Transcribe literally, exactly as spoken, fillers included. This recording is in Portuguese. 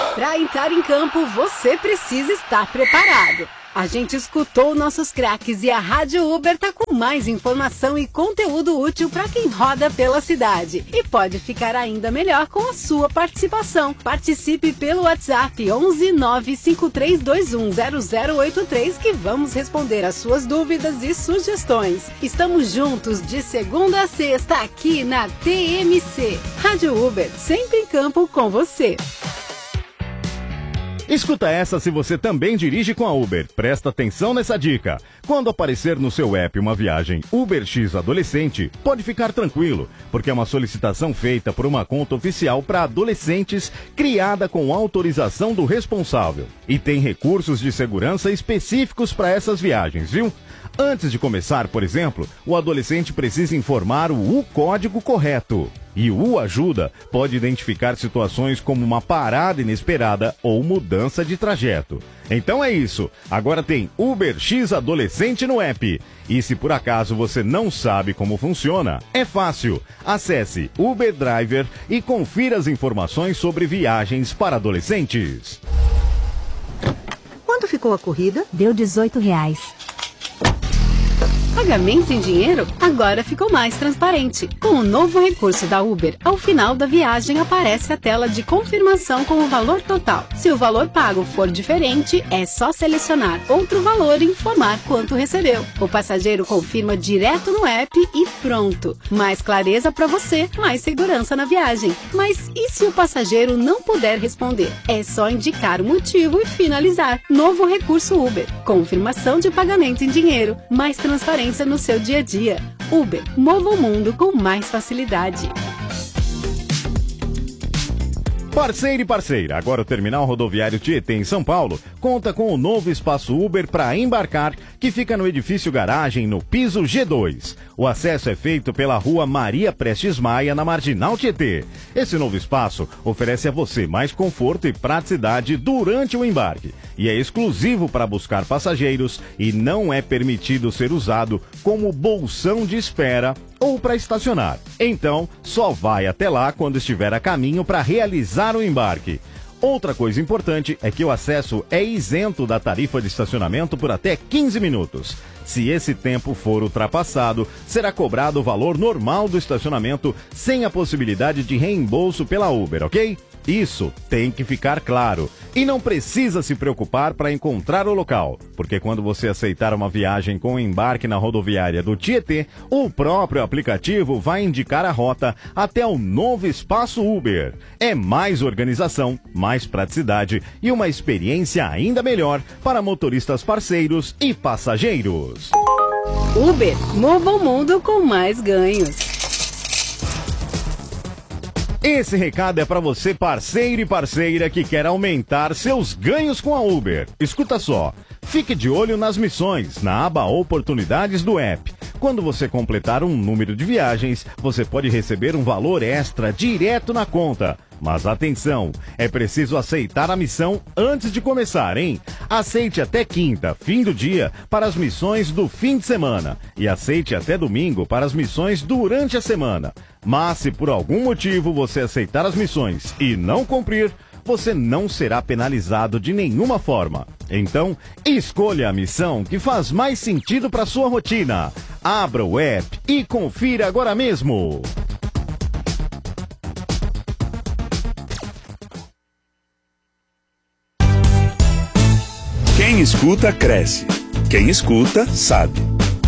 Para entrar em campo, você precisa estar preparado. A gente escutou nossos craques e a Rádio Uber tá com mais informação e conteúdo útil para quem roda pela cidade. E pode ficar ainda melhor com a sua participação. Participe pelo WhatsApp onze nove cinco três dois um zero zero oito três que vamos responder as suas dúvidas e sugestões. Estamos juntos de segunda a sexta aqui na T M C. Rádio Uber, sempre em campo com você. Escuta essa se você também dirige com a Uber. Presta atenção nessa dica. Quando aparecer no seu app uma viagem Uber X Adolescente, pode ficar tranquilo, porque é uma solicitação feita por uma conta oficial para adolescentes, criada com autorização do responsável. E tem recursos de segurança específicos para essas viagens, viu? Antes de começar, por exemplo, o adolescente precisa informar o U-código correto. E o U-Ajuda pode identificar situações como uma parada inesperada ou mudança de trajeto. Então é isso, agora tem Uber X Adolescente no app. E se por acaso você não sabe como funciona, é fácil. Acesse Uber Driver e confira as informações sobre viagens para adolescentes. Quanto ficou a corrida? Deu dezoito reais. Pagamento em dinheiro agora ficou mais transparente. Com o novo recurso da Uber, ao final da viagem aparece a tela de confirmação com o valor total. Se o valor pago for diferente, é só selecionar outro valor e informar quanto recebeu. O passageiro confirma direto no app e pronto. Mais clareza para você, mais segurança na viagem. Mas e se o passageiro não puder responder? É só indicar o motivo e finalizar. Novo recurso Uber. Confirmação de pagamento em dinheiro. Mais transparência no seu dia a dia. Uber, mova o mundo com mais facilidade. Parceiro e parceira, agora o Terminal Rodoviário Tietê, em São Paulo, conta com o novo espaço Uber para embarcar, que fica no edifício Garagem, no piso G dois. O acesso é feito pela rua Maria Prestes Maia, na Marginal Tietê. Esse novo espaço oferece a você mais conforto e praticidade durante o embarque. E é exclusivo para buscar passageiros e não é permitido ser usado como bolsão de espera ou para estacionar. Então, só vai até lá quando estiver a caminho para realizar o embarque. Outra coisa importante é que o acesso é isento da tarifa de estacionamento por até quinze minutos. Se esse tempo for ultrapassado, será cobrado o valor normal do estacionamento sem a possibilidade de reembolso pela Uber, ok? Isso tem que ficar claro. E não precisa se preocupar para encontrar o local, porque quando você aceitar uma viagem com embarque na rodoviária do Tietê, o próprio aplicativo vai indicar a rota até o novo espaço Uber. É mais organização, mais praticidade e uma experiência ainda melhor para motoristas parceiros e passageiros. Uber, mova o mundo com mais ganhos. Esse recado é para você, parceiro e parceira, que quer aumentar seus ganhos com a Uber. Escuta só, fique de olho nas missões, na aba Oportunidades do app. Quando você completar um número de viagens, você pode receber um valor extra direto na conta. Mas atenção, é preciso aceitar a missão antes de começar, hein? Aceite até quinta, fim do dia, para as missões do fim de semana. E aceite até domingo para as missões durante a semana. Mas se por algum motivo você aceitar as missões e não cumprir, você não será penalizado de nenhuma forma. Então, escolha a missão que faz mais sentido para sua rotina. Abra o app e confira agora mesmo. Quem escuta, cresce. Quem escuta, sabe.